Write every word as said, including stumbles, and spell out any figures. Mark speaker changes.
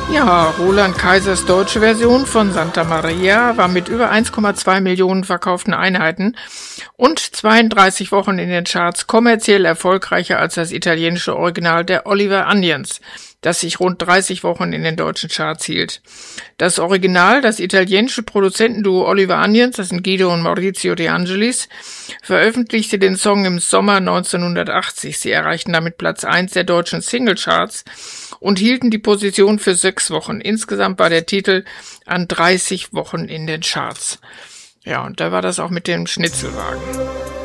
Speaker 1: Ja, Roland Kaisers deutsche Version von Santa Maria war mit über eins Komma zwei Millionen verkauften Einheiten und zweiunddreißig Wochen in den Charts kommerziell erfolgreicher als das italienische Original der Oliver Onions, das sich rund dreißig Wochen in den deutschen Charts hielt. Das Original, das italienische Produzentenduo Oliver Onions, das sind Guido und Maurizio De Angelis, veröffentlichte den Song im Sommer neunzehnhundertachtzig. Sie erreichten damit Platz eins der deutschen Singlecharts und hielten die Position für sechs Wochen. Insgesamt war der Titel an dreißig Wochen in den Charts. Ja, und da war das auch mit dem Schnitzelwagen.